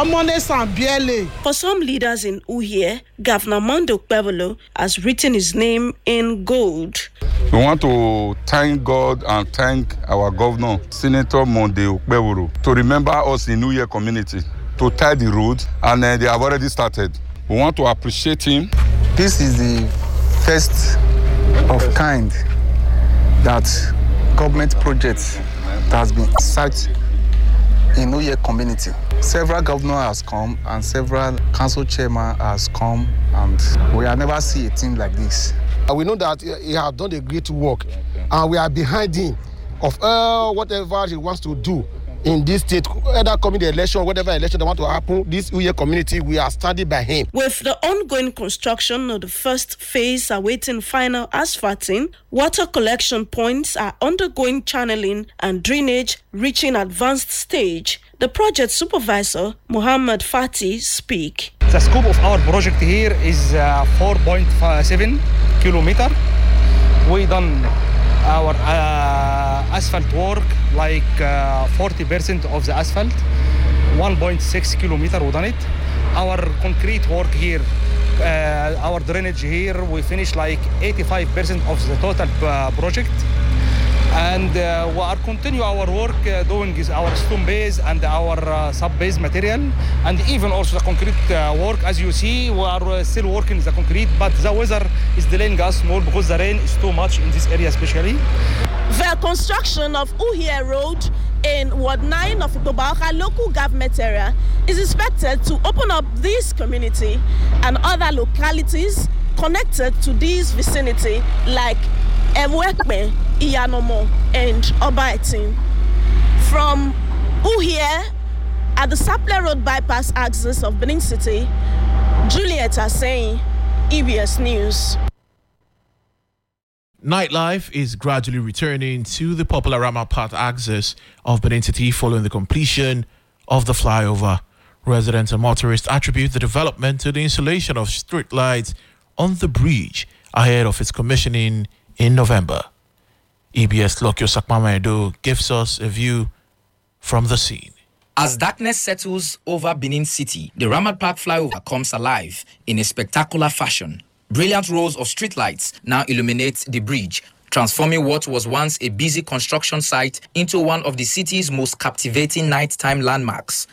For some leaders in Uhie, Governor Monday Ukpebolo has written his name in gold. We want to thank God and thank our governor, Senator Monday Ukpebolo, to remember us in Uhie community, to tie the road, and they have already started. We want to appreciate him. This is the first of kind that government projects that has been site in Uhie community. Several governors has come and several council chairman has come, and we have never seen a team like this. We know that he has done a great work, and we are behind him of whatever he wants to do in this state, either coming the election, whatever election that want to happen, this Uhie community, we are standing by him. With the ongoing construction of the first phase awaiting final asphalting, water collection points are undergoing channeling and drainage reaching advanced stage. The project supervisor, Muhammad Fati, speak. The scope of our project here is 4.7 kilometer. We done our asphalt work, like 40% of the asphalt, 1.6 kilometer we done it. Our concrete work here, our drainage here, we finished like 85% of the total project. And we are continue our work doing is our stone base and our sub base material, and even also the concrete work. As you see, we are still working the concrete, but the weather is delaying us more because the rain is too much in this area especially. The construction of Uhie Road in Ward 9 of Ikpoba-Awka local government area is expected to open up this community and other localities connected to this vicinity like Ewekpe, Iyanomo, and Oba-Etin. From Uhie at the Sapele Road bypass axis of Benin City, Juliet Asseyin, EBS News. Nightlife is gradually returning to the popular Ramat Park axis of Benin City following the completion of the flyover. Residents and motorists attribute the development to the installation of street lights on the bridge ahead of its commissioning in November. EBS Lokyo Sakmama Edo gives us a view from the scene. As darkness settles over Benin City, the Ramat Park flyover comes alive in a spectacular fashion. Brilliant rows of streetlights now illuminate the bridge, transforming what was once a busy construction site into one of the city's most captivating nighttime landmarks.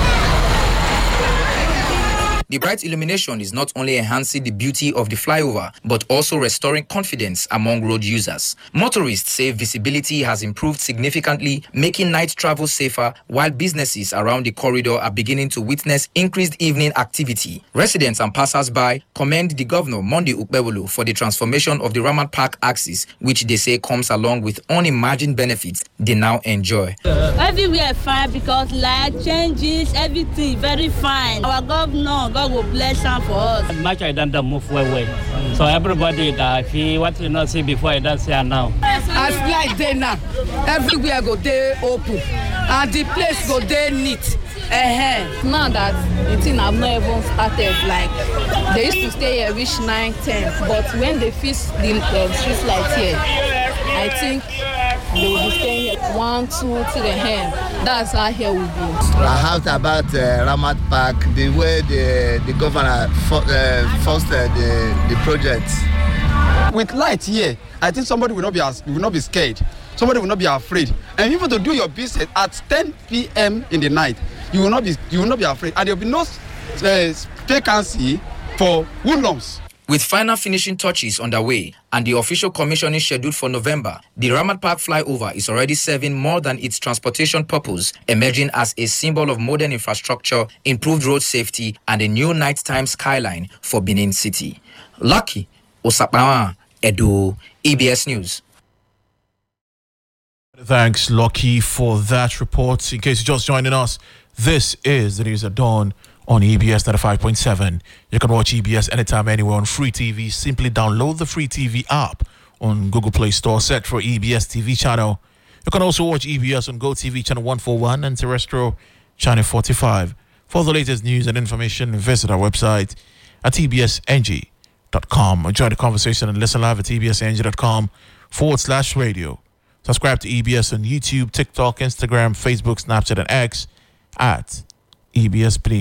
The bright illumination is not only enhancing the beauty of the flyover, but also restoring confidence among road users. Motorists say visibility has improved significantly, making night travel safer, while businesses around the corridor are beginning to witness increased evening activity. Residents and passers-by commend the governor, Monday Ukpebolo, for the transformation of the Ramat Park axis, which they say comes along with unimagined benefits they now enjoy. Everywhere fine because light changes, everything very fine. Our governor, God will bless him for us. Much I don't move well. So everybody that he what you not see before, I don't see now. As light day now, everywhere go day open, and the place go day neat. Now that the thing have not even started, like they used to stay here reach 9, 10, but when they fix the street light here, I think they will be staying here 1, 2 till the end. That's how here will be. I heard about Ramat Park, the way the governor fostered the project. With light here, I think somebody will not be scared. Somebody will not be afraid. And even to do your business at 10 p.m. in the night, you will not be afraid. And there will be no vacancy for hoodlums. With final finishing touches underway and the official commissioning scheduled for November, the Ramat Park flyover is already serving more than its transportation purpose, emerging as a symbol of modern infrastructure, improved road safety, and a new nighttime skyline for Benin City. Lucky Osakpawa, Edo, EBS News. Thanks, Lucky, for that report. In case you're just joining us, this is the news at dawn on EBS 95.7. You can watch EBS anytime, anywhere on Free TV. Simply download the Free TV app on Google Play Store. Search for EBS TV channel. You can also watch EBS on GoTV channel 141 and terrestrial channel 45. For the latest news and information, visit our website at ebsng.com. Join the conversation and listen live at ebsng.com/radio. Subscribe to EBS on YouTube, TikTok, Instagram, Facebook, Snapchat, and X at EBS Benin.